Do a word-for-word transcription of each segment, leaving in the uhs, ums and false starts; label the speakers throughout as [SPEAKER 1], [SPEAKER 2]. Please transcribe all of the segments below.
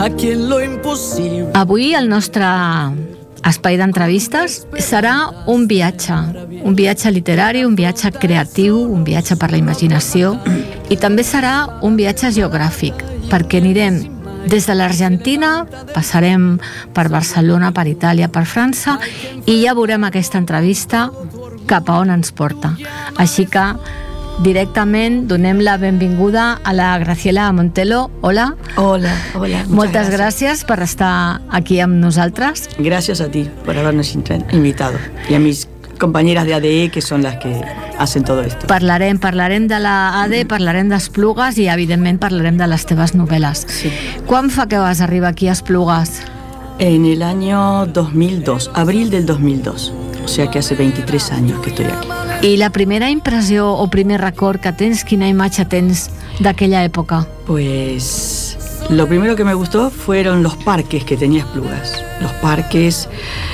[SPEAKER 1] Avui el nostre espai d'entrevistes serà un viatge, un viatge literari, un viatge creatiu, un viatge per la imaginació, i també serà un viatge geogràfic, perquè anirem des de l'Argentina, passarem per Barcelona, per Itàlia, per França, i ja veurem aquesta entrevista cap a on ens porta. Així que directament donem la benvinguda a la Graciela Montelo. Hola.
[SPEAKER 2] Hola, hola.
[SPEAKER 1] Moltes gràcies per estar aquí amb nosaltres.
[SPEAKER 2] Gracias a ti por habernos invitado y a mis compañeras de A D E, que son las que hacen todo esto.
[SPEAKER 1] Parlarem, parlarem de la A D E, parlarem d'Esplugues i evidentment parlarem de les teves novel·les.
[SPEAKER 2] Sí.
[SPEAKER 1] Quan fa que vas arribar aquí a Esplugues?
[SPEAKER 2] En el año dos mil dos, abril del dos mil dos, o sea que hace veintitrés años que estoy aquí.
[SPEAKER 1] I la primera impressió o primer record que tens, quina imatge tens d'aquella època?
[SPEAKER 2] Pues lo primero que me gustó fueron los parques que tenía Esplugas. Los parques,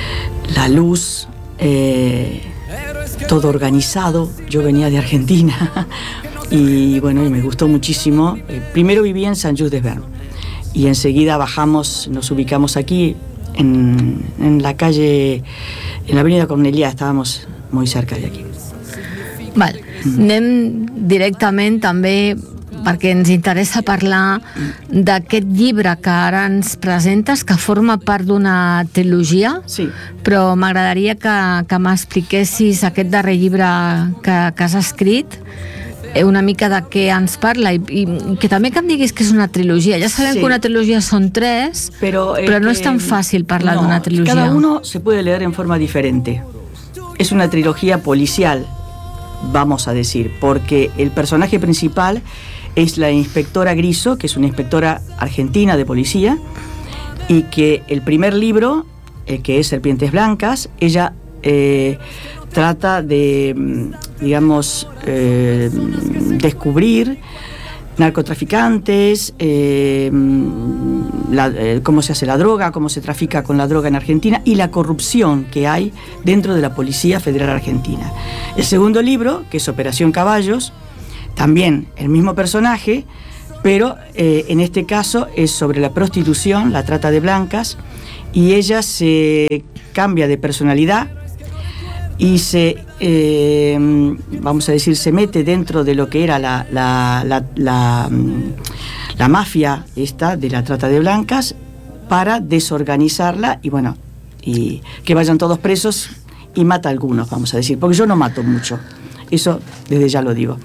[SPEAKER 2] la luz, eh, todo organizado. Yo venía de Argentina y bueno, y me gustó muchísimo. Primero viví en Sant Just Desvern y enseguida bajamos, nos ubicamos aquí en, en la calle, en la avenida Cornellà, estábamos muy cerca de aquí.
[SPEAKER 1] Val. Anem directament també perquè ens interessa parlar d'aquest llibre que ara ens presentes, que forma part d'una trilogia,
[SPEAKER 2] sí.
[SPEAKER 1] Però m'agradaria que, que m'expliquessis aquest darrer llibre que, que has escrit, una mica de què ens parla, i, i que també que em diguis que és una trilogia. Ja sabem sí. que una trilogia són tres, però, eh, però no és tan fàcil parlar no, d'una trilogia.
[SPEAKER 2] Cada uno se puede leer en forma diferente. Es una trilogía policial, vamos a decir, porque el personaje principal es la inspectora Griso, que es una inspectora argentina de policía, y que el primer libro, el que es Serpientes Blancas, ella eh, trata de, digamos, eh, descubrir narcotraficantes, eh, la, eh, cómo se hace la droga, cómo se trafica con la droga en Argentina y la corrupción que hay dentro de la Policía Federal Argentina. El segundo libro, que es Operación Caballos, también el mismo personaje, pero eh, en este caso es sobre la prostitución, la trata de blancas, y ella se cambia de personalidad y se, eh, vamos a decir, se mete dentro de lo que era la, la, la, la, la mafia esta de la trata de blancas para desorganizarla y bueno, y que vayan todos presos y mata a algunos, vamos a decir, porque yo no mato mucho, eso desde ya lo digo.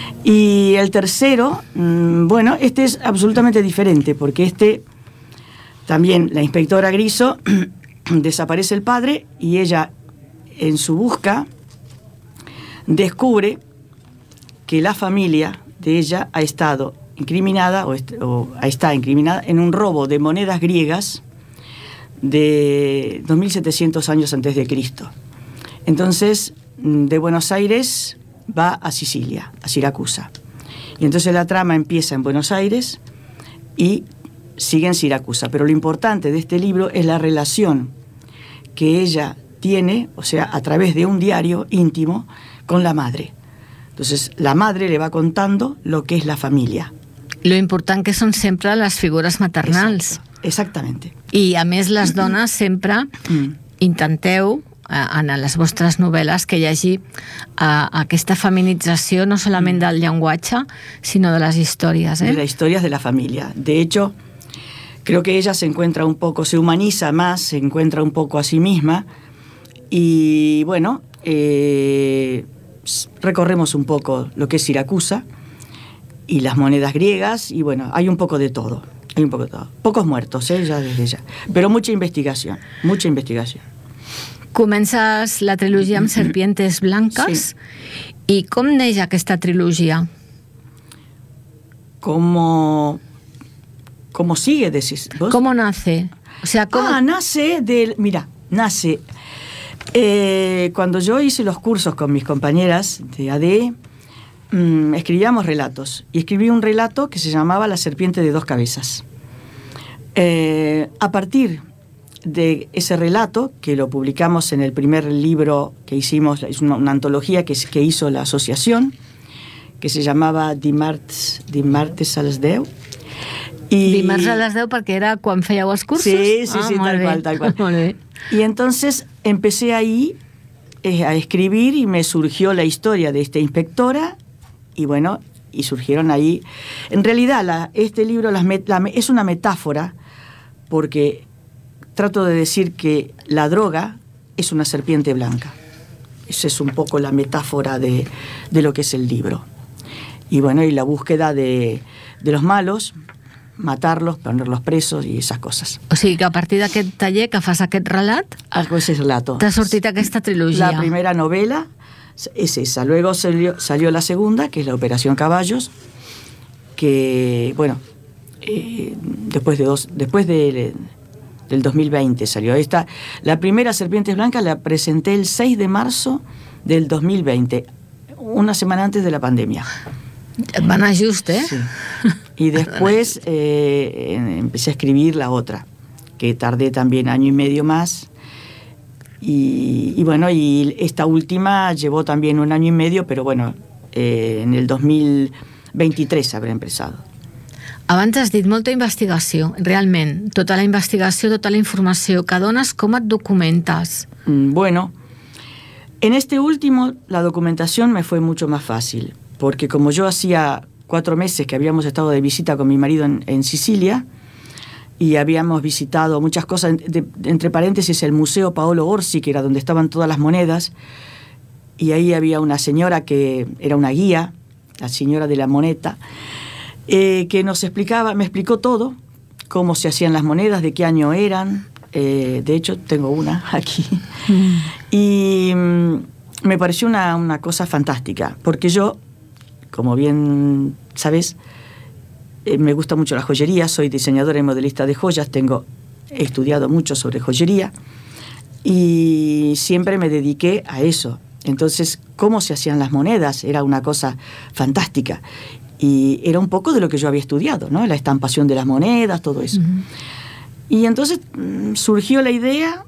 [SPEAKER 2] Y el tercero, bueno, este es absolutamente diferente, porque este también, la inspectora Griso, desaparece el padre y ella, en su busca, descubre que la familia de ella ha estado incriminada o, est- o está incriminada en un robo de monedas griegas de dos mil setecientos años antes de Cristo. Entonces, de Buenos Aires va a Sicilia, a Siracusa. Y entonces la trama empieza en Buenos Aires y sigue en Siracusa. Pero lo importante de este libro es la relación que ella tiene, o sea, a través de un diario íntimo con la madre. Entonces, la madre le va contando lo que es la familia.
[SPEAKER 1] Lo important que són sempre les figures maternals.
[SPEAKER 2] Exacte, exactamente.
[SPEAKER 1] I, a més, les dones sempre mm. intenteu, en les vostres novel·les, que hi hagi uh, aquesta feminització no solament mm. del llenguatge, sinó de les històries. ¿eh?
[SPEAKER 2] De las historias de la familia. De hecho, creo que ella se encuentra un poco, se humaniza más, se encuentra un poco a sí misma. Y bueno, eh, recorremos un poco lo que es Siracusa y las monedas griegas, y bueno, hay un poco de todo, hay un poco de todo. Pocos muertos, ¿eh? Ya desde ya, pero mucha investigación, mucha investigación.
[SPEAKER 1] Comences la trilogia amb Serpientes Blancas, sí. I com neix aquesta trilogia?
[SPEAKER 2] ¿Cómo, cómo sigue, decís vos?
[SPEAKER 1] ¿Cómo nace? O sea, ¿cómo...
[SPEAKER 2] Ah, nace del... Mira, nace... Eh, cuando yo hice los cursos con mis compañeras de A D E, mmm, escribíamos relatos. Y escribí un relato que se llamaba La serpiente de dos cabezas. Eh, a partir de ese relato, que lo publicamos en el primer libro que hicimos, es una, una antología que, que hizo la asociación, que se llamaba Dimarts, Dimartes als Deu,
[SPEAKER 1] I... Dimarts a les deu perquè era quan fèieu els cursos?
[SPEAKER 2] Sí, sí,
[SPEAKER 1] ah,
[SPEAKER 2] sí, tal
[SPEAKER 1] bé.
[SPEAKER 2] cual, tal cual.
[SPEAKER 1] Molt bé.
[SPEAKER 2] Y entonces empecé ahí eh, a escribir y me surgió la historia de esta inspectora y bueno, y surgieron ahí. En realidad la, este libro las met, la, es una metáfora porque trato de decir que la droga es una serpiente blanca. Esa es un poco la metáfora de, de lo que es el libro. Y bueno, y la búsqueda de, de los malos, matarlos, ponerlos presos y esas cosas.
[SPEAKER 1] O sigui que a partir d'aquest taller que fas aquest relat,
[SPEAKER 2] algo ese relato.
[SPEAKER 1] T'ha sortit aquesta trilogia.
[SPEAKER 2] La primera novela es esa. Luego salió, salió la segunda, que es la Operación Caballos, que, bueno, eh, después de dos, después de, del dos mil veinte salió esta. La primera Serpientes Blancas la presenté el seis de marzo del dos mil veinte, una semana antes de la pandemia.
[SPEAKER 1] Va anar just, eh?
[SPEAKER 2] Sí. Y después eh, empecé a escribir la otra, que tardé también año y medio más. Y, y bueno, y esta última llevó también un año y medio, pero bueno, eh, en el dos mil veintitrés habré empezado.
[SPEAKER 1] Abans has dit molta investigació, realment, tota la investigació, tota la informació que dones, com et documentes?
[SPEAKER 2] Bueno, en este último la documentación me fue mucho más fácil, porque como yo hacía cuatro meses que habíamos estado de visita con mi marido en, en Sicilia, y habíamos visitado muchas cosas, de, de, entre paréntesis el Museo Paolo Orsi, que era donde estaban todas las monedas, y ahí había una señora que era una guía, la señora de la moneta, eh, que nos explicaba, me explicó todo, cómo se hacían las monedas, de qué año eran, eh, de hecho tengo una aquí, mm. y mm, me pareció una, una cosa fantástica, porque yo, como bien sabes, eh, me gusta mucho la joyería, soy diseñadora y modelista de joyas, tengo, he estudiado mucho sobre joyería y siempre me dediqué a eso. Entonces, cómo se hacían las monedas era una cosa fantástica y era un poco de lo que yo había estudiado, ¿no? La estampación de las monedas, todo eso. Uh-huh. Y entonces mmm, surgió la idea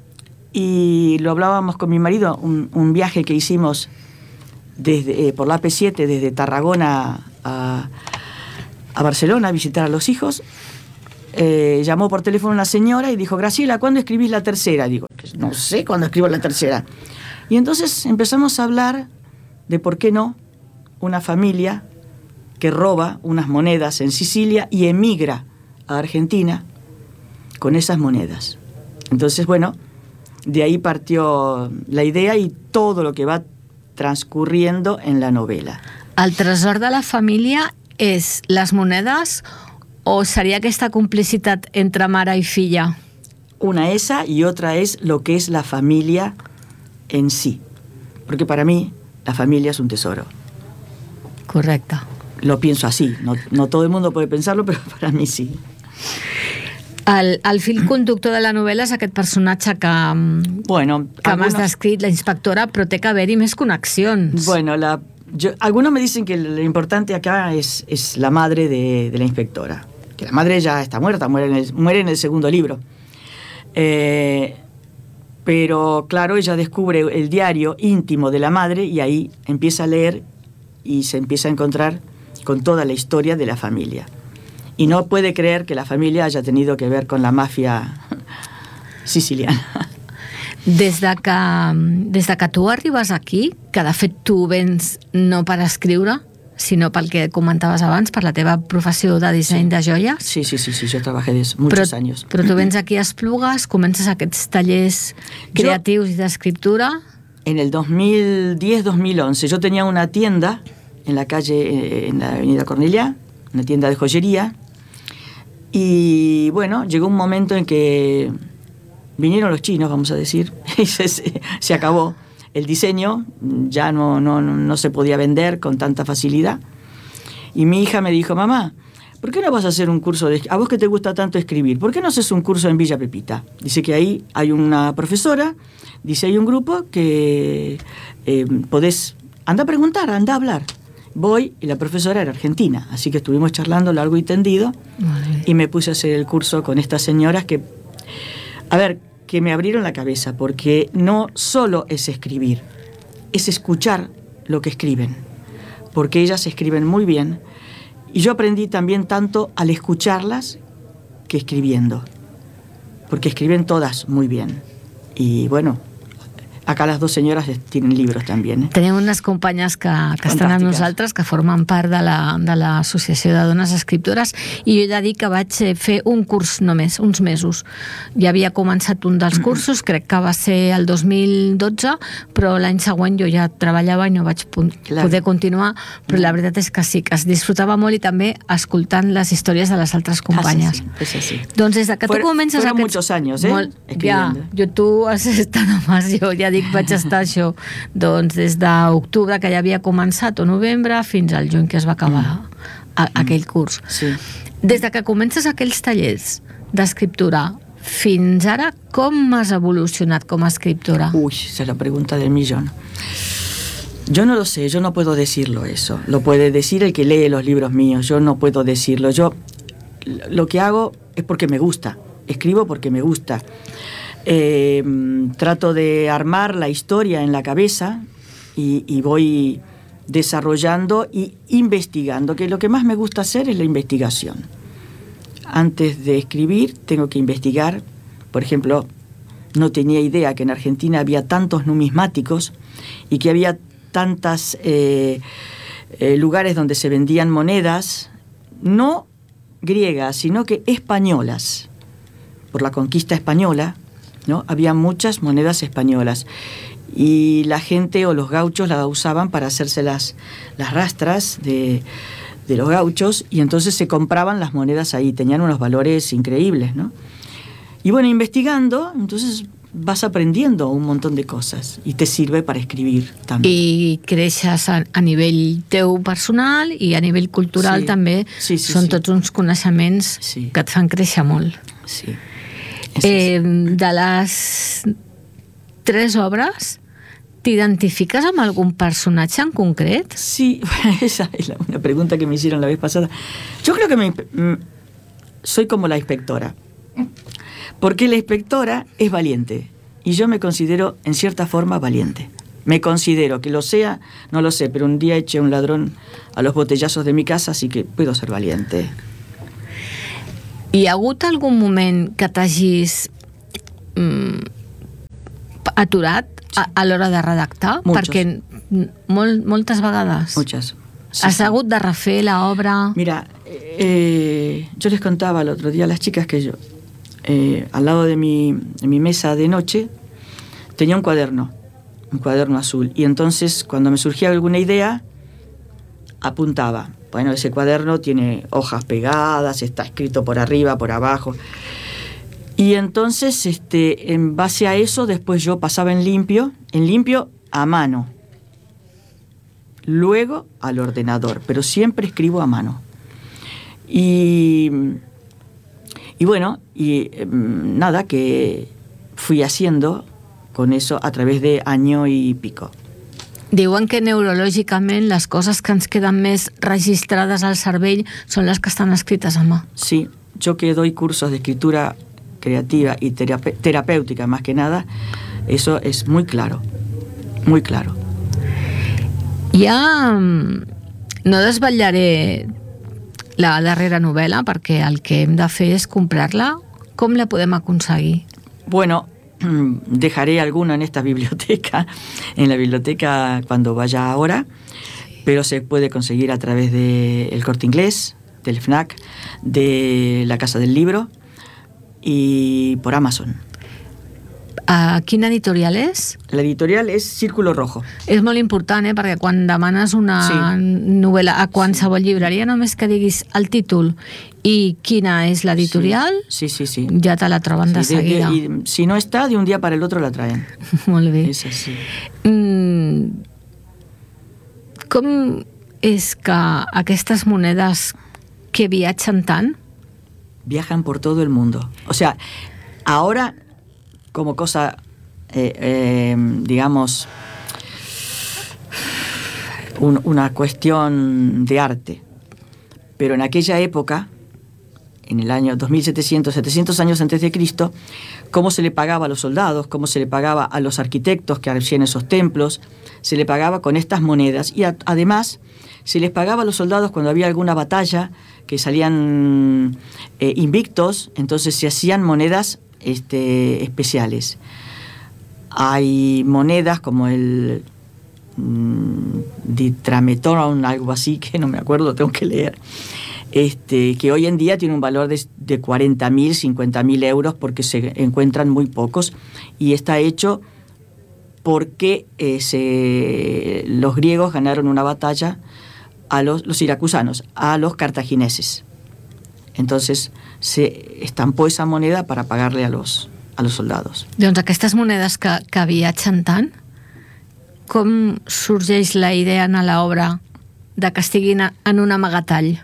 [SPEAKER 2] y lo hablábamos con mi marido, un, un viaje que hicimos desde, eh, por la A P siete desde Tarragona a, a Barcelona a visitar a los hijos. Eh, llamó por teléfono una señora y dijo: Graciela, ¿cuándo escribís la tercera? Digo, no sé cuándo escribo la tercera. Y entonces empezamos a hablar de por qué no una familia que roba unas monedas en Sicilia y emigra a Argentina con esas monedas. Entonces, bueno, de ahí partió la idea y todo lo que va transcurriendo en la novela.
[SPEAKER 1] El tresor de la família és les monedes o seria aquesta complicitat entre mare y filla?
[SPEAKER 2] Una esa y otra es lo que es la familia en sí. Porque para mí la familia es un tesoro.
[SPEAKER 1] Correcte.
[SPEAKER 2] Lo pienso así. No, no todo el mundo puede pensarlo, pero para mí sí.
[SPEAKER 1] El, el fil conductor de la novel·la és aquest personatge que,
[SPEAKER 2] bueno,
[SPEAKER 1] que
[SPEAKER 2] algunos...
[SPEAKER 1] m'has descrit, la inspectora, però té que haver-hi més connexions.
[SPEAKER 2] Bueno, la, yo, algunos me dicen que lo importante acá es, es la madre de, de la inspectora. Que la madre ya está muerta, muere en el, muere en el segundo libro. Eh, pero claro, ella descubre el diario íntimo de la madre y ahí empieza a leer y se empieza a encontrar con toda la historia de la familia. Y no puede creer que la familia haya tenido que ver con la mafia siciliana.
[SPEAKER 1] Des de que, des de que tu arribes aquí, que de fet tu vens no per escriure, sinó pel que comentaves abans, per la teva professió de disseny
[SPEAKER 2] sí.
[SPEAKER 1] de joies.
[SPEAKER 2] Sí, sí, sí, sí, yo trabajé de eso muchos
[SPEAKER 1] però,
[SPEAKER 2] años.
[SPEAKER 1] Però tu vens aquí a Esplugues, comences aquests tallers creatius yo, i d'escriptura.
[SPEAKER 2] En el dos mil diez dos mil once yo tenía una tienda en la calle, en la avenida Cornellá, una tienda de joyería. Y bueno, llegó un momento en que vinieron los chinos, vamos a decir, y se, se acabó. El diseño ya no, no, no se podía vender con tanta facilidad. Y mi hija me dijo: mamá, ¿por qué no vas a hacer un curso de... a vos que te gusta tanto escribir, ¿por qué no haces un curso en Villa Pepita? Dice que ahí hay una profesora, dice hay un grupo que eh, podés... anda a preguntar, anda a hablar. Voy, y la profesora era argentina, así que estuvimos charlando largo y tendido. Vale. Y me puse a hacer el curso con estas señoras que, a ver, que me abrieron la cabeza, porque no solo es escribir, es escuchar lo que escriben, porque ellas escriben muy bien Y yo aprendí también tanto al escucharlas que escribiendo, porque escriben todas muy bien. I, bueno, acá les dues senyores tenen llibres també. Eh?
[SPEAKER 1] Tenim unes companyes que, que estan amb nosaltres, que formen part de l'Associació la, de, de Dones Escriptores, i jo he de dir que vaig fer un curs només, uns mesos. Ja havia començat un dels cursos, crec que va ser el dos mil dotze, però l'any següent jo ja treballava i no vaig poder continuar, però la veritat és que sí, que es disfrutava molt i també escoltant les històries de les altres companyes.
[SPEAKER 2] Ah, sí, sí, sí.
[SPEAKER 1] Doncs des de que tu comences...
[SPEAKER 2] Fueron aquests... muchos años, eh?
[SPEAKER 1] Molt, ja, jo, tu has estat només, jo ja dic, vaig estar això, doncs des d'octubre, que ja havia començat, o novembre, fins al juny que es va acabar mm. a, aquell curs.
[SPEAKER 2] Sí.
[SPEAKER 1] Des de que comences aquells tallers d'escriptura fins ara, com has evolucionat com a escriptora?
[SPEAKER 2] Uy, esa es la pregunta del millón. Yo no lo sé, yo no puedo decirlo eso. Lo puede decir el que lee los libros míos, yo no puedo decirlo. Yo lo que hago es porque me gusta, escribo porque me gusta. Eh, trato de armar la historia en la cabeza y, y voy desarrollando y investigando, que lo que más me gusta hacer es la investigación. Antes de escribir tengo que investigar. Por ejemplo, no tenía idea que en Argentina había tantos numismáticos y que había tantos eh, eh, lugares donde se vendían monedas, no griegas, sino que españolas. Por la conquista española, ¿no? Había muchas monedas españolas y la gente o los gauchos las usaban para hacerse las, las rastras de, de los gauchos, y entonces se compraban las monedas ahí, tenían unos valores increíbles, ¿no? Y bueno, investigando, entonces vas aprendiendo un montón de cosas y te sirve para escribir també.
[SPEAKER 1] I creixes a, a nivell teu personal i a nivell cultural
[SPEAKER 2] sí.
[SPEAKER 1] també.
[SPEAKER 2] Sí, sí,
[SPEAKER 1] són
[SPEAKER 2] sí.
[SPEAKER 1] tots uns coneixements
[SPEAKER 2] sí.
[SPEAKER 1] que et fan créixer molt.
[SPEAKER 2] Sí.
[SPEAKER 1] Eh, de les tres obres, ¿t'identifiques amb algún personaje en concret?
[SPEAKER 2] Sí, esa es la, una pregunta que me hicieron la vez pasada. Yo creo que me, soy como la inspectora, porque la inspectora es valiente y yo me considero en cierta forma valiente. Me considero, que lo sea, no lo sé, pero un día eché a un ladrón a los botellazos de mi casa, así que puedo ser valiente.
[SPEAKER 1] Hi ha hagut algun moment que t'hagis mm, aturat a, a l'hora de redactar?
[SPEAKER 2] Muchos.
[SPEAKER 1] Perquè molt, moltes vegades
[SPEAKER 2] Muchas. Sí,
[SPEAKER 1] has
[SPEAKER 2] sí.
[SPEAKER 1] hagut de refer l'obra.
[SPEAKER 2] Mira, eh, yo les contaba el otro día a las chicas que yo, eh, al lado de mi, de mi mesa de noche, tenía un cuaderno, un cuaderno azul, y entonces cuando me surgía alguna idea, apuntaba. Bueno, ese cuaderno tiene hojas pegadas, está escrito por arriba, por abajo. Y entonces, este, en base a eso, después yo pasaba en limpio, en limpio a mano. Luego al ordenador, pero siempre escribo a mano. Y, y bueno, y eh, nada, que fui haciendo con eso a través de año y pico.
[SPEAKER 1] Diuen que neurològicament les coses que ens queden més registrades al cervell són les que estan escrites a mà.
[SPEAKER 2] Sí, yo que doy cursos de escritura creativa y terape- terapéutica más que nada, eso es muy claro, muy claro.
[SPEAKER 1] Ja no desvetllaré la darrera novel·la perquè el que hem de fer és comprar-la. Com la podem aconseguir?
[SPEAKER 2] Bueno, dejaré alguno en esta biblioteca, en la biblioteca cuando vaya ahora, pero se puede conseguir a través del El Corte Inglés, del FNAC, de la Casa del Libro y por Amazon.
[SPEAKER 1] Uh, quina editorial és?
[SPEAKER 2] La editorial és Círculo Rojo.
[SPEAKER 1] És molt important, eh? Perquè quan demanes una
[SPEAKER 2] sí.
[SPEAKER 1] novel·la a qualsevol sí. llibreria, només que diguis el títol i quina és l'editorial,
[SPEAKER 2] sí. Sí, sí, sí.
[SPEAKER 1] ja te la troben sí, de seguida.
[SPEAKER 2] De, de, y si no está, de un día para el otro la traen.
[SPEAKER 1] Molt bé.
[SPEAKER 2] És així.
[SPEAKER 1] Mm, com és que aquestes monedes que viatgen tant?
[SPEAKER 2] Viajan por todo el mundo. O sea, ahora... como cosa, eh, eh, digamos, un, una cuestión de arte. Pero en aquella época en el año dos mil setecientos, setecientos años antes de Cristo, cómo se le pagaba a los soldados, cómo se le pagaba a los arquitectos que hacían esos templos, se le pagaba con estas monedas y a, además se les pagaba a los soldados cuando había alguna batalla que salían eh, invictos, entonces se hacían monedas este, especiales. Hay monedas como el mmm, ditrametón, algo así, que no me acuerdo, tengo que leer, este, que hoy en día tiene un valor de, de cuarenta mil, cincuenta mil euros porque se encuentran muy pocos y está hecho porque eh, se, los griegos ganaron una batalla a los, los siracusanos, a los cartagineses. Entonces se estampó esa moneda para pagarle a los, a los soldados.
[SPEAKER 1] Doncs aquestes monedes que, que viatgen tant, com sorgeix la idea en l'obra de que estiguin en un amagatall?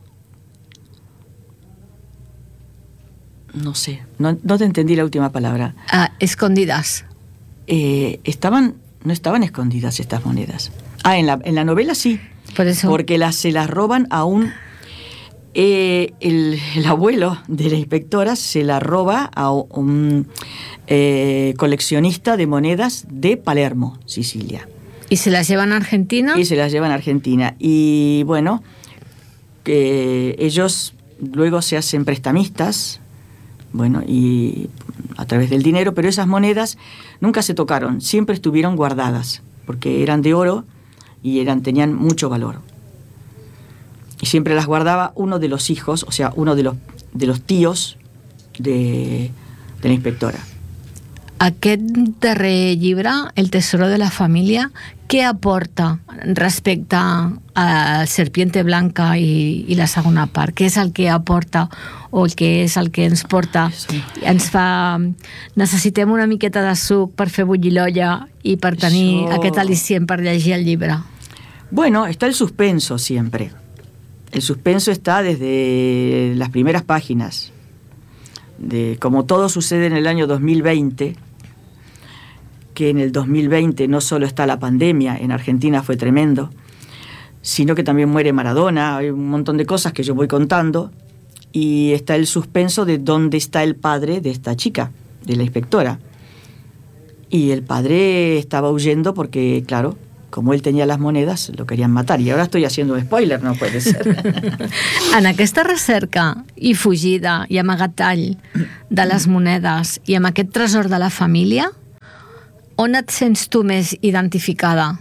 [SPEAKER 2] No sé, no, no te entendí la última palabra.
[SPEAKER 1] Ah, escondidas.
[SPEAKER 2] Eh, estaban, no estaban escondidas estas monedas. Ah, en la, en la novela sí.
[SPEAKER 1] Por eso.
[SPEAKER 2] Porque las, se las roban a un... Eh, el, el abuelo de la inspectora se la roba a un eh, coleccionista de monedas de Palermo, Sicilia.
[SPEAKER 1] ¿Y se las llevan a Argentina?
[SPEAKER 2] Y se las llevan a Argentina. Y bueno, que ellos luego se hacen prestamistas, bueno, y a través del dinero, pero esas monedas nunca se tocaron, siempre estuvieron guardadas, porque eran de oro y eran, tenían mucho valor. Y siempre las guardaba uno de los hijos, o sea, uno de los, de los tíos de, de la inspectora.
[SPEAKER 1] Aquest darrer llibre, El tesoro de la família, què aporta respecte a Serpiente Blanca i, i la segona part? Què és el que aporta o el que és el que ens porta? Ens fa... Necessitem una miqueta de suc per fer bullir l'olla i per tenir Això... aquest al·licient per llegir el llibre.
[SPEAKER 2] Bueno, está el suspenso siempre. El suspenso está desde las primeras páginas. De, como todo sucede en el año dos mil veinte, que en el dos mil veinte no solo está la pandemia, en Argentina fue tremendo, sino que también muere Maradona, hay un montón de cosas que yo voy contando, y está el suspenso de dónde está el padre de esta chica, de la inspectora. Y el padre estaba huyendo porque, claro, como él tenía las monedas, lo querían matar. I ara estoy haciendo un spoiler, no puede ser.
[SPEAKER 1] En aquesta recerca i fugida i amagatall de les monedes i amb aquest tresor de la família, on et sents tu més identificada?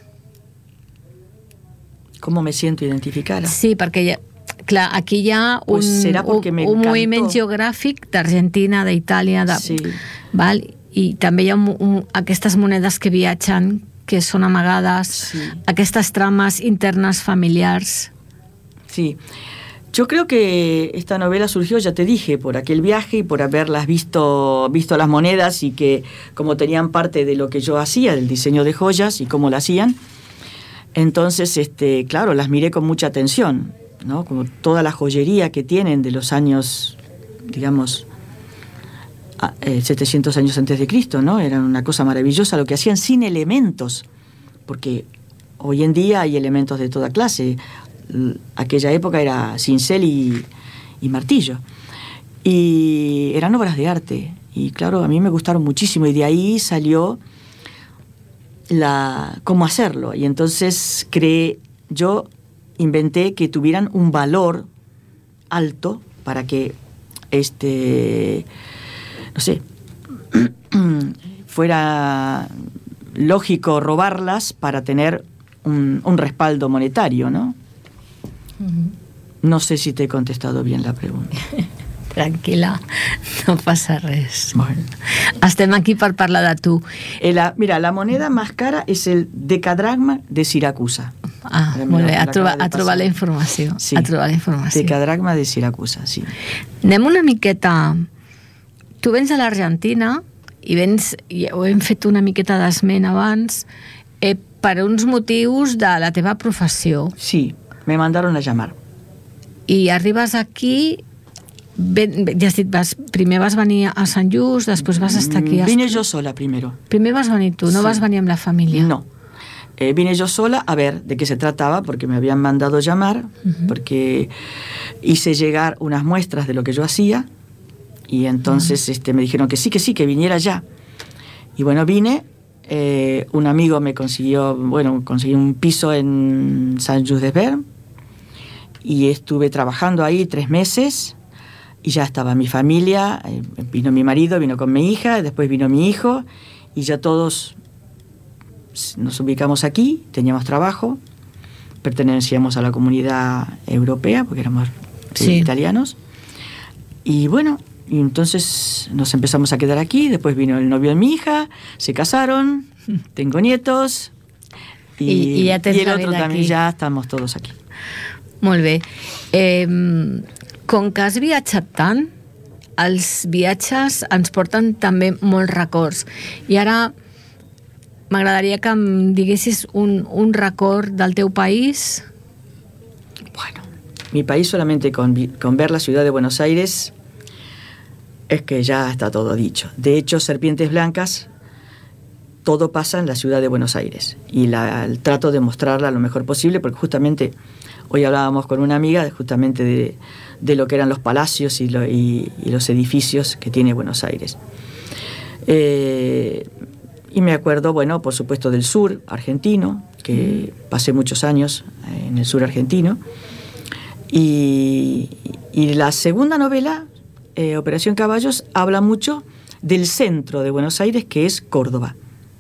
[SPEAKER 2] ¿Cómo me siento identificada?
[SPEAKER 1] Sí, perquè hi ha, clar, aquí hi ha un,
[SPEAKER 2] pues será porque me
[SPEAKER 1] un
[SPEAKER 2] encantó.
[SPEAKER 1] moviment geogràfic d'Argentina, d'Itàlia, de,
[SPEAKER 2] sí.
[SPEAKER 1] val? I també hi ha un, un, aquestes monedes que viatgen, que son amagadas, sí. Aquestas tramas internas familiares.
[SPEAKER 2] Sí, yo creo que esta novela surgió, ya te dije, por aquel viaje y por haberlas visto, visto las monedas y que como tenían parte de lo que yo hacía, del diseño de joyas y cómo lo hacían, entonces, este, claro, las miré con mucha atención, ¿no? Como toda la joyería que tienen de los años, digamos, setecientos años antes de Cristo, ¿no? Era una cosa maravillosa lo que hacían sin elementos, porque hoy en día hay elementos de toda clase. Aquella época era cincel y, y martillo. Y eran obras de arte. Y claro, a mí me gustaron muchísimo. Y de ahí salió la cómo hacerlo. Y entonces creé, yo inventé que tuvieran un valor alto para que este... no sé, fuera lógico robarlas para tener un, un respaldo monetario, ¿no? Uh-huh. No sé si te he contestado bien la pregunta.
[SPEAKER 1] Tranquil·la, no passa res.
[SPEAKER 2] Bueno.
[SPEAKER 1] Estem aquí per parlar de tu.
[SPEAKER 2] Eh, la, mira, la moneda más cara es el decadragma de Siracusa.
[SPEAKER 1] Ah, mira, molt bé, ha trobat, ha trobat la informació.
[SPEAKER 2] Sí,
[SPEAKER 1] ha trobat la informació.
[SPEAKER 2] Decadragma de Siracusa, sí.
[SPEAKER 1] Anem una miqueta... Tu vens a l'Argentina i vens, i ho hem fet una miqueta d'esment abans, eh, per uns motius de la teva professió.
[SPEAKER 2] Sí, me mandaron a llamar.
[SPEAKER 1] I arribes aquí, ben, ja has dit, vas, primer vas venir a Sant Just, després vas estar aquí...
[SPEAKER 2] Vine jo sola primero.
[SPEAKER 1] Primer vas venir tu, no
[SPEAKER 2] sí.
[SPEAKER 1] vas venir amb la família?
[SPEAKER 2] No. eh, vine yo sola a ver de qué se trataba, porque me habían mandado llamar, uh-huh. porque hice llegar unas muestras de lo que yo hacía, y entonces uh-huh. este, me dijeron que sí, que sí, que viniera ya. Y bueno, vine, eh, un amigo me consiguió, bueno, conseguí un piso en Saint-Just-Desvern, y estuve trabajando ahí tres meses, y ya estaba mi familia, eh, vino mi marido, vino con mi hija, después vino mi hijo, y ya todos nos ubicamos aquí, teníamos trabajo, pertenecíamos a la comunidad europea, porque éramos sí. italianos, y bueno, y entonces nos empezamos a quedar aquí, después vino el novio de mi hija, se casaron, tengo nietos, y,
[SPEAKER 1] I, i, ja
[SPEAKER 2] y el otro también, ya estamos todos aquí.
[SPEAKER 1] Molt bé. Eh, com que has viatjat tant, els viatges ens porten també molts records. I ara m'agradaria que em diguessis un, un record del teu país.
[SPEAKER 2] Bueno, mi país solamente con, con ver la ciudad de Buenos Aires es que ya está todo dicho. De hecho, Serpientes Blancas, todo pasa en la ciudad de Buenos Aires. Y la, el trato de mostrarla lo mejor posible, porque justamente hoy hablábamos con una amiga justamente de, de lo que eran los palacios y, lo, y, y los edificios que tiene Buenos Aires. Eh, y me acuerdo, bueno, por supuesto del sur argentino, que pasé muchos años en el sur argentino. Y, y la segunda novela, eh, Operación Caballos, habla mucho del centro de Buenos Aires, que es Córdoba,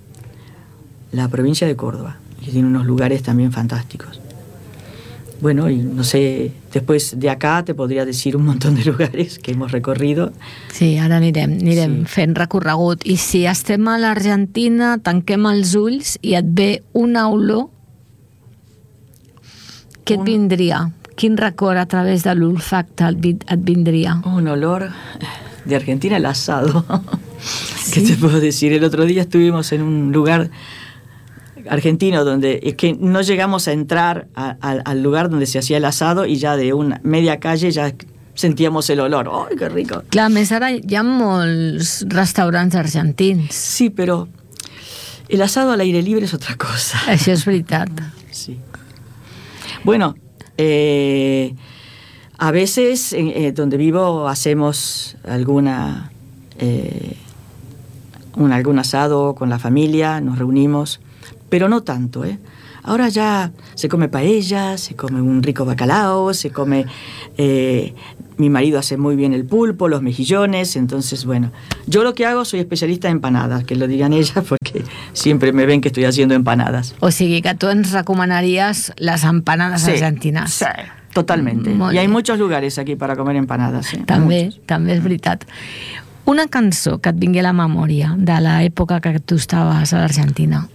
[SPEAKER 2] la provincia de Córdoba, y tiene unos lugares también fantásticos. Bueno, y no sé, después de acá te podría decir un montón de lugares que hemos recorrido.
[SPEAKER 1] Sí, ara anirem, anirem sí. fent recorregut. I si estem a l'Argentina, tanquem els ulls i et ve una olor, què et un... vindria? Quin record a través de l'olfacte et vindria?
[SPEAKER 2] Un olor de Argentina, el asado. ¿Sí? ¿Qué te puedo decir? El otro día estuvimos en un lugar argentino donde es que no llegamos a entrar a, a, al lugar donde se hacía el asado y ya de una media calle ya sentíamos el olor. ¡Ay, qué rico!
[SPEAKER 1] Clar, més ara hi ha molts restaurants argentins.
[SPEAKER 2] Sí, pero el asado al aire libre es otra cosa.
[SPEAKER 1] Això és veritat.
[SPEAKER 2] Sí. Bueno, eh, a veces eh, donde vivo hacemos alguna eh, un, algún asado con la familia, nos reunimos, pero no tanto, ¿eh? Ahora ya se come paella, se come un rico bacalao, se come... Eh, mi marido hace muy bien el pulpo, los mejillones, entonces, bueno, yo lo que hago, soy especialista en empanadas, que lo digan ellas, porque siempre me ven que estoy haciendo empanadas.
[SPEAKER 1] O sigui que tu ens recomanaries les empanades
[SPEAKER 2] sí,
[SPEAKER 1] argentines.
[SPEAKER 2] Sí, totalmente. Molt y hay bé. Muchos lugares aquí para comer empanadas. ¿eh?
[SPEAKER 1] També, muchos. També és veritat. Una cançó que et vingui a la memòria de l'època que tu estaves a l'Argentina.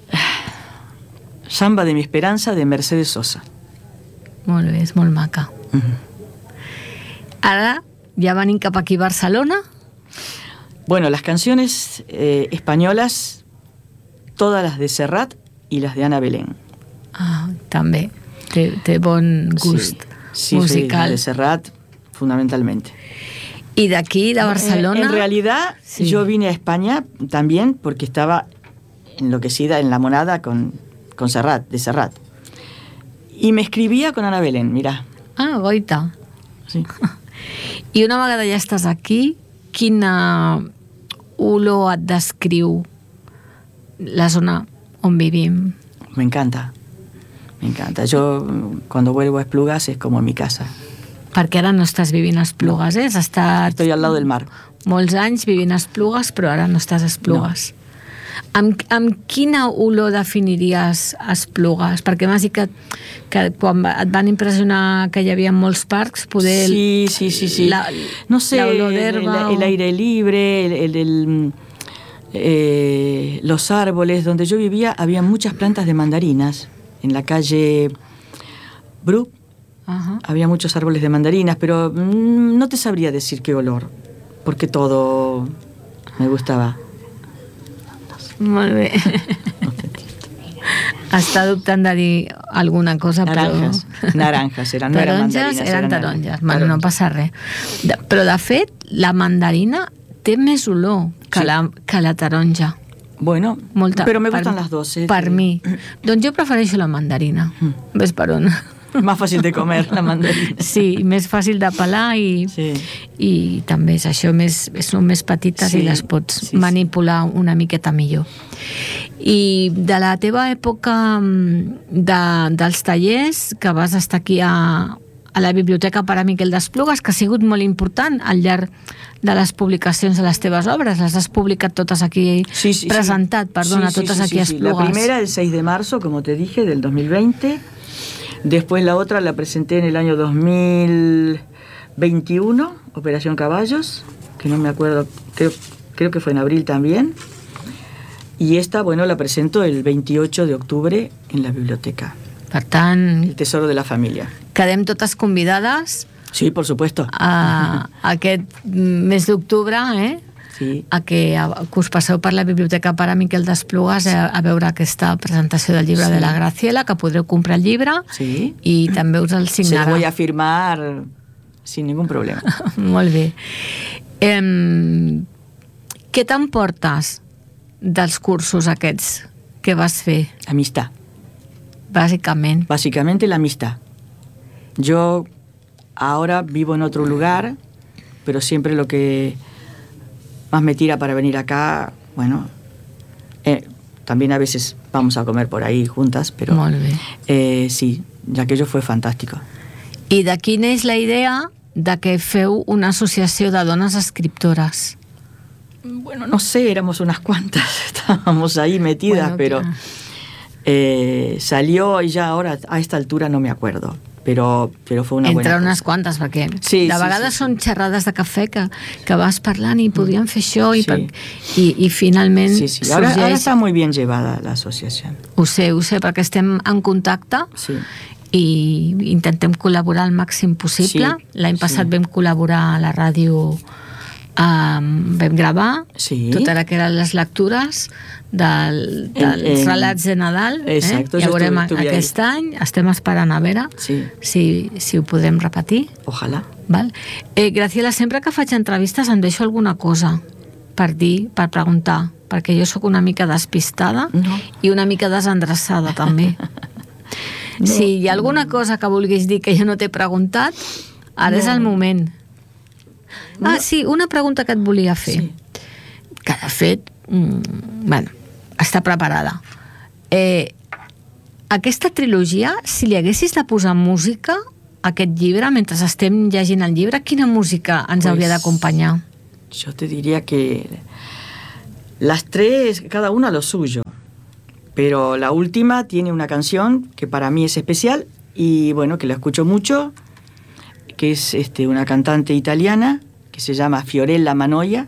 [SPEAKER 2] Samba de mi esperanza, de Mercedes Sosa.
[SPEAKER 1] Molt bé, és molt maca. Uh-huh. Ara ja venim cap aquí a Barcelona.
[SPEAKER 2] Bueno, las canciones eh, españolas, todas las de Serrat y las de Ana Belén.
[SPEAKER 1] Ah, també. Té, té bon gust
[SPEAKER 2] sí, sí,
[SPEAKER 1] musical.
[SPEAKER 2] Sí, de Serrat, fundamentalmente.
[SPEAKER 1] ¿Y de aquí, de Barcelona?
[SPEAKER 2] En, en realidad, sí. Yo vine a España también porque estaba enloquecida en la monada con... con Serrat, de Serrat. Y me escribía con Ana Belén, mira.
[SPEAKER 1] Ah, goita.
[SPEAKER 2] Sí.
[SPEAKER 1] I una vegada ja estàs aquí, quina olor et descriu la zona on vivim?
[SPEAKER 2] Me encanta, me encanta. Yo cuando vuelvo a Esplugas es como en mi casa.
[SPEAKER 1] Perquè ara no estàs vivint a Esplugas, eh? Has estat...
[SPEAKER 2] Estoy al lado del mar.
[SPEAKER 1] Molts anys vivint a Esplugas, però ara no estàs a Esplugas. No. Amb, amb quina olor definiries Esplugas? Perquè m'has dit que, que quan et van impressionar que hi havia molts parcs, poder...
[SPEAKER 2] Sí, sí, sí, sí. La, no sé, el, el, el aire libre, el, el, el, eh, los árboles. Donde yo vivía había muchas plantas de mandarinas. En la calle Bru uh-huh. había muchos árboles de mandarinas, pero mmm, no te sabría decir qué olor, porque todo me gustaba.
[SPEAKER 1] Molt bé. Està dubtant de dir alguna cosa,
[SPEAKER 2] naranjas,
[SPEAKER 1] però...
[SPEAKER 2] Naranjas, eren, no eren mandarines.
[SPEAKER 1] Eren taronges, bueno, no passa res. De, però, de fet, la mandarina té més olor que, sí. la, que la taronja.
[SPEAKER 2] Bueno,
[SPEAKER 1] Molta,
[SPEAKER 2] però me
[SPEAKER 1] per,
[SPEAKER 2] gustan las dos. Eh,
[SPEAKER 1] per mi. Doncs jo prefereixo la mandarina. Mm. Ves per on?
[SPEAKER 2] Más fàcil de comer, la mandarina.
[SPEAKER 1] Sí, més fàcil de pelar i, sí. i també és això, més, són més petites sí, i les pots sí, manipular sí. una miqueta millor. I de la teva època de, dels tallers, que vas estar aquí a, a la Biblioteca Pare Miquel d'Esplugues, que ha sigut molt important al llarg de les publicacions de les teves obres, les has publicat totes aquí,
[SPEAKER 2] sí, sí,
[SPEAKER 1] presentat,
[SPEAKER 2] sí.
[SPEAKER 1] perdona,
[SPEAKER 2] sí, sí,
[SPEAKER 1] totes
[SPEAKER 2] sí,
[SPEAKER 1] aquí a
[SPEAKER 2] sí, sí.
[SPEAKER 1] Esplugues.
[SPEAKER 2] La primera el seis de marzo, como te dije, del dos mil veinte. Después la otra la presenté en el año dos mil veintiuno, Operación Caballos, que no me acuerdo, creo, creo que fue en abril también. Y esta, bueno, la presento el veintiocho de octubre en la biblioteca.
[SPEAKER 1] Per tant,
[SPEAKER 2] El tesoro de la familia.
[SPEAKER 1] Quedem totes convidades.
[SPEAKER 2] Sí, por supuesto.
[SPEAKER 1] A, a aquest mes d'octubre, eh?
[SPEAKER 2] Sí.
[SPEAKER 1] A que, a, que us passeu per la Biblioteca Pare Miquel d'Esplugues a, a veure aquesta presentació del llibre sí. de la Graciela, que podreu comprar el llibre
[SPEAKER 2] sí.
[SPEAKER 1] i també us el signarà.
[SPEAKER 2] Se lo voy a firmar sin ningún problema.
[SPEAKER 1] Molt bé. Eh, què t'emportes dels cursos aquests que vas fer?
[SPEAKER 2] Amistad.
[SPEAKER 1] Básicamente.
[SPEAKER 2] Básicamente la amistad. Yo ahora vivo en otro lugar, pero siempre lo que más me tira para venir acá, bueno, eh, también a veces vamos a comer por ahí juntas, pero
[SPEAKER 1] Molt bé.
[SPEAKER 2] Eh, sí, ya que aquello fue fantástico.
[SPEAKER 1] I de quina és la idea de que feu una associació de dones escriptores?
[SPEAKER 2] Bueno, no sé, éramos unas cuantas, estábamos ahí metidas, bueno, pero claro. eh, salió y ya ahora a esta altura no me acuerdo. Però, però fue una
[SPEAKER 1] Entre
[SPEAKER 2] buena
[SPEAKER 1] unes
[SPEAKER 2] cosa.
[SPEAKER 1] Quantes, perquè
[SPEAKER 2] sí,
[SPEAKER 1] de
[SPEAKER 2] sí,
[SPEAKER 1] vegades
[SPEAKER 2] sí,
[SPEAKER 1] són
[SPEAKER 2] sí.
[SPEAKER 1] xerrades de cafè que, que vas parlant i podíem fer això i,
[SPEAKER 2] sí.
[SPEAKER 1] per, i, i finalment
[SPEAKER 2] sí, sí.
[SPEAKER 1] sorgeix...
[SPEAKER 2] Ahora, ahora está muy bien llevada la asociación.
[SPEAKER 1] Ho sé, ho sé, perquè estem en contacte
[SPEAKER 2] sí.
[SPEAKER 1] i intentem col·laborar al màxim possible.
[SPEAKER 2] Sí,
[SPEAKER 1] L'any passat
[SPEAKER 2] sí.
[SPEAKER 1] vam col·laborar a la ràdio, um, vam gravar
[SPEAKER 2] sí.
[SPEAKER 1] tot el que eren les lectures del, dels
[SPEAKER 2] en, en...
[SPEAKER 1] relats de Nadal.
[SPEAKER 2] Exacto,
[SPEAKER 1] eh? Ja veurem
[SPEAKER 2] estuve, estuve
[SPEAKER 1] aquest
[SPEAKER 2] ahí.
[SPEAKER 1] any, estem esperant a veure
[SPEAKER 2] sí.
[SPEAKER 1] si, si ho podem repetir.
[SPEAKER 2] Ojalà.
[SPEAKER 1] Val? Eh, Graciela, sempre que faig entrevistes em deixo alguna cosa per dir, per preguntar, perquè jo sóc una mica despistada
[SPEAKER 2] no.
[SPEAKER 1] i una mica desendreçada també. no, si hi ha alguna cosa que vulguis dir que jo no t'he preguntat, ara no. és el moment. Ah, sí, una pregunta que et volia fer.
[SPEAKER 2] Sí.
[SPEAKER 1] Que de fet, mm, bueno, està preparada. Eh, aquesta trilogia, si li haguessis de posar música a aquest llibre, mentre estem llegint el llibre, quina música ens pues, hauria d'acompanyar?
[SPEAKER 2] Yo te diría que las tres, cada una lo suyo, pero la última tiene una canción que para mí es especial y bueno, que la escucho mucho, que es este, una cantante italiana que se llama Fiorella Mannoia,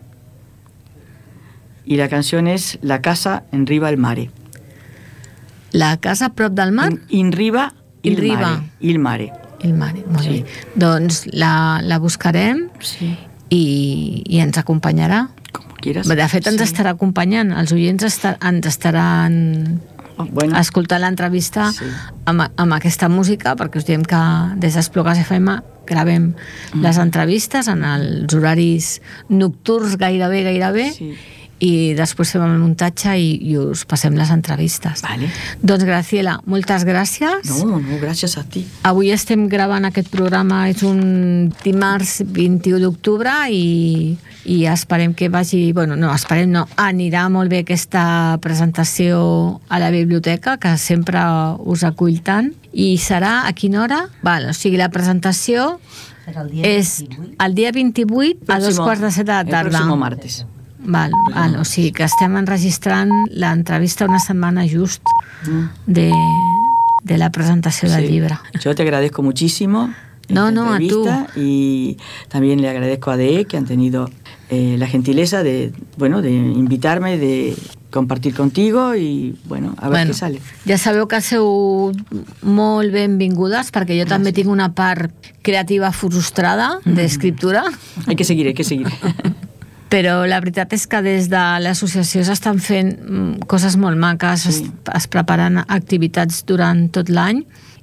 [SPEAKER 2] y la canción es La casa en riva al mare.
[SPEAKER 1] La casa a prop del mar?
[SPEAKER 2] In, in riva il,
[SPEAKER 1] il riva.
[SPEAKER 2] mare. Il mare.
[SPEAKER 1] Il mare, molt
[SPEAKER 2] sí.
[SPEAKER 1] bé. Doncs la, la buscarem
[SPEAKER 2] sí.
[SPEAKER 1] i, i ens acompanyarà.
[SPEAKER 2] Com quieras.
[SPEAKER 1] De fet, ens
[SPEAKER 2] sí.
[SPEAKER 1] estarà acompanyant. Els oients estar, ens estaran
[SPEAKER 2] oh, bueno.
[SPEAKER 1] escoltant l'entrevista
[SPEAKER 2] sí.
[SPEAKER 1] amb, amb aquesta música, perquè us diem que des d'Esplugues F M gravem mm. les entrevistes en els horaris nocturns gairebé, gairebé, sí. i després fem el muntatge i, i us passem les entrevistes.
[SPEAKER 2] Vale.
[SPEAKER 1] Doncs, Graciela, moltes gràcies.
[SPEAKER 2] No, no, gràcies a ti.
[SPEAKER 1] Avui estem gravant aquest programa, és un dimarts vint-i-u d'octubre i, i esperem que vagi... Bueno, no, esperem no, anirà molt bé aquesta presentació a la biblioteca, que sempre us acull tant. I serà a quina hora? Val, o sigui, la presentació el és el dia vint-i-vuit a dos quarts de set de la tarda.
[SPEAKER 2] El pròxim martes.
[SPEAKER 1] Val, val, o sigui que estem enregistrant l'entrevista una setmana just de, de la presentació del
[SPEAKER 2] sí.
[SPEAKER 1] llibre.
[SPEAKER 2] Yo te agradezco muchísimo
[SPEAKER 1] no, no, a tú.
[SPEAKER 2] Y también le agradezco a A D E que han tenido eh, la gentileza de, bueno, de invitarme, de compartir contigo y bueno, a ver bueno, qué sale.
[SPEAKER 1] Ja sabeu que sou molt benvingudes perquè jo Gràcies. També tinc una part creativa frustrada mm. d'escriptura.
[SPEAKER 2] Hay que seguir, hay que seguir.
[SPEAKER 1] Però la veritat és que des de l'associació s'estan fent coses molt maques, sí. es, es preparen activitats durant tot l'any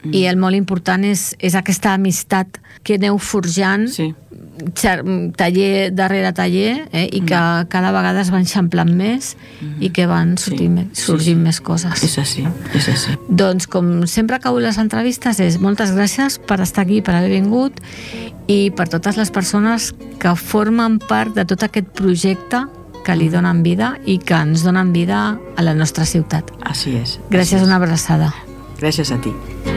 [SPEAKER 1] mm. i el molt important és, és aquesta amistat que aneu forjant, sí. taller darrere taller, eh, i que mm. cada vegada es van eixamplant més mm. i que van sortint, sí. sorgint sí, sí. més coses.
[SPEAKER 2] És així, és així.
[SPEAKER 1] Doncs, com sempre acabo les entrevistes, és moltes gràcies per estar aquí, per haver vingut, i per totes les persones que formen part de tot aquest projecte que li donen vida i que ens donen vida a la nostra ciutat.
[SPEAKER 2] Així és.
[SPEAKER 1] Gràcies, una abraçada.
[SPEAKER 2] Gràcies a ti.